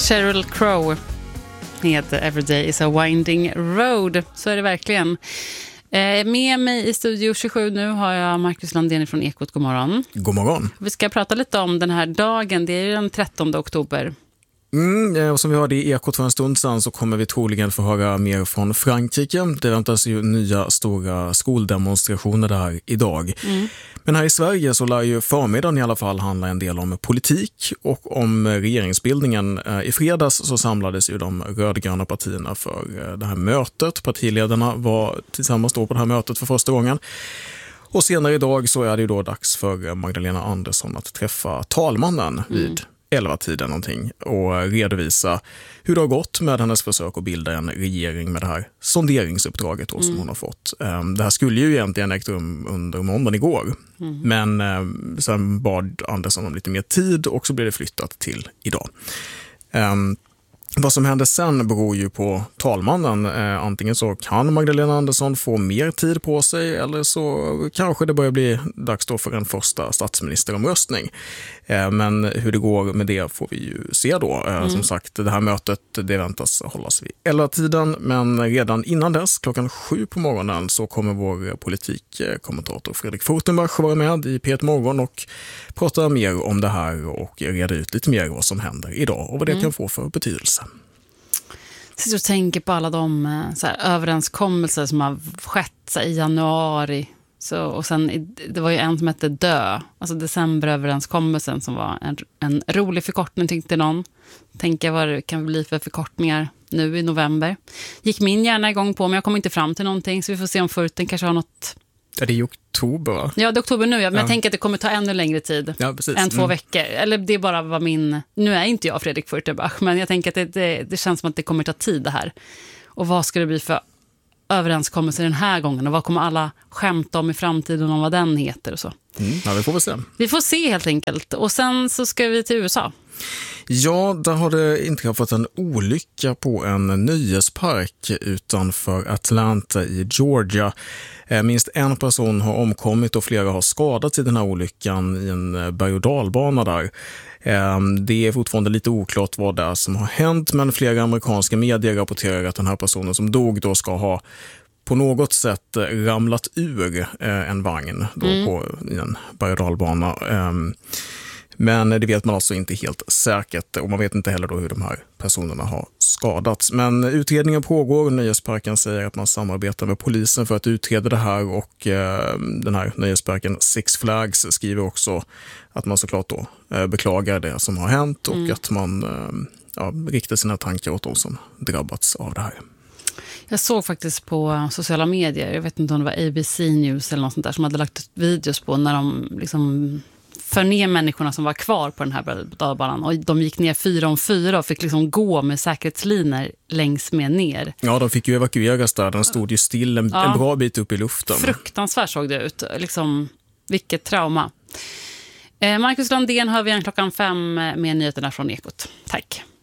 Sheryl Crow heter Everyday is a winding road. Så är det verkligen. Med mig i Studio 27 nu har jag Marcus Landén från Ekot. God morgon. God morgon. Vi ska prata lite om den här dagen. Det är ju den 13 oktober. Och som vi hörde i Ekot för en stund sedan så kommer vi troligen få höra mer från Frankrike. Det väntas ju nya stora skoldemonstrationer där idag. Men här i Sverige så lär ju förmiddagen i alla fall handla en del om politik och om regeringsbildningen. I fredags så samlades ju de rödgröna partierna för det här mötet. Partiledarna var tillsammans då på det här mötet för första gången. Och senare idag så är det ju då dags för Magdalena Andersson att träffa talmannen vid 11-tiden någonting och redovisa hur det har gått med hennes försök att bilda en regering med det här sonderingsuppdraget då, som hon har fått. Det här skulle ju egentligen ägt rum under måndagen igår. Men sen bad Andersson om lite mer tid och så blev det flyttat till idag. Vad som händer sen beror ju på talmannen. Antingen så kan Magdalena Andersson få mer tid på sig eller så kanske det börjar bli dags då för en första statsministeromröstning. Men hur det går med det får vi ju se då. Som sagt, det här mötet det väntas hållas vid 11-tiden, men redan innan dess, klockan 7 på morgonen, så kommer vår politikkommentator Fredrik Fortenbach vara med i P1 Morgon och prata mer om det här och reda ut lite mer vad som händer idag och vad det kan få för betydelse. Så jag tänker på alla de så här, överenskommelser som har skett så här, i januari. Så, och sen, det var ju en som hette DÖ, alltså decemberöverenskommelsen, som var en rolig förkortning tyckte någon. Tänka vad det kan bli för förkortningar nu i november. Gick min hjärna igång på, men jag kom inte fram till någonting, så vi får se om Furten kanske har något. Ja, det är ju oktober, va? Ja, det är oktober nu, men jag tänker att det kommer ta ännu längre tid. Ja, precis. Än 2 veckor. Eller det är bara vad min... Nu är inte jag Fredrik Furtenbach, men jag tänker att det känns som att det kommer ta tid det här. Och vad ska det bli för överenskommelser den här gången? Och vad kommer alla skämta om i framtiden om vad den heter och så? Ja, vi får väl se. Vi får se helt enkelt. Och sen så ska vi till USA. Ja, där har det inträffat en olycka på en nöjespark utanför Atlanta i Georgia. Minst en person har omkommit och flera har skadats i den här olyckan i en berg- och dalbana där. Det är fortfarande lite oklart vad det är som har hänt, men flera amerikanska medier rapporterar att den här personen som dog då ska ha på något sätt ramlat ur en vagn då i en berg- och dalbana. Men det vet man alltså inte helt säkert och man vet inte heller då hur de här personerna har skadats. Men utredningen pågår. Nöjesparken säger att man samarbetar med polisen för att utreda det här och den här nöjesparken Six Flags skriver också att man såklart då beklagar det som har hänt och att man riktar sina tankar åt de som drabbats av det här. Jag såg faktiskt på sociala medier, jag vet inte om det var ABC News eller något sånt där, som hade lagt ut videos på när de liksom för ner människorna som var kvar på den här dalbanan. Och de gick ner 4 om 4 och fick liksom gå med säkerhetsliner längs med ner. Ja, de fick ju evakueras där. Den stod ju still en bra bit upp i luften. Fruktansvärt såg det ut. Liksom, vilket trauma. Marcus Landén hör vi igen klockan 5 med nyheterna från Ekot. Tack.